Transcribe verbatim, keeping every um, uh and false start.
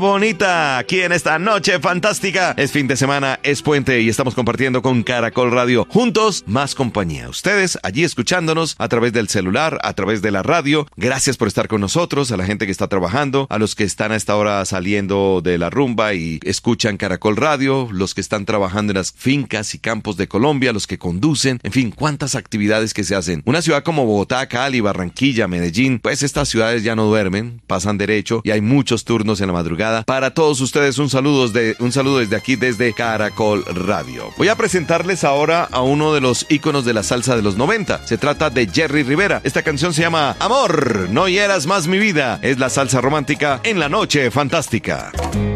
Bonita, aquí en esta noche fantástica. Es fin de semana, es puente y estamos compartiendo con Caracol Radio. Juntos, más compañía. Ustedes allí escuchándonos a través del celular, a través de la radio. Gracias por estar con nosotros, a la gente que está trabajando, a los que están a esta hora saliendo de la rumba y escuchan Caracol Radio, los que están trabajando en las fincas y campos de Colombia, los que conducen, en fin, cuántas actividades que se hacen. Una ciudad como Bogotá, Cali, Barranquilla, Medellín, pues estas ciudades ya no duermen, pasan derecho y hay muchos turnos en la madrugada. Para todos ustedes un saludo, de, un saludo desde aquí, desde Caracol Radio. Voy a presentarles ahora a uno de los íconos de la salsa de los noventa. Se trata de Jerry Rivera. Esta canción se llama Amor, no hieras más mi vida. Es la salsa romántica en la noche fantástica.